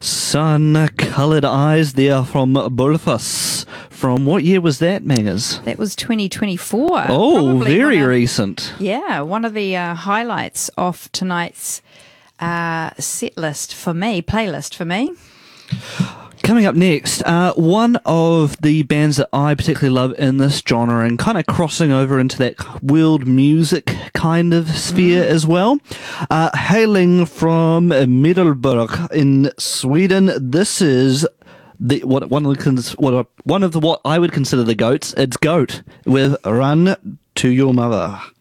Sun-coloured eyes there from Bulfus. From what year was that, Mangers? That was 2024. Oh, Probably very recent. Yeah, one of the highlights of tonight's playlist for me. Coming up next, one of the bands that I particularly love in this genre and kind of crossing over into that world music kind of sphere as well. Hailing from Middelburg in Sweden, this is what I would consider the GOATs. It's GOAT with Run to Your Mother.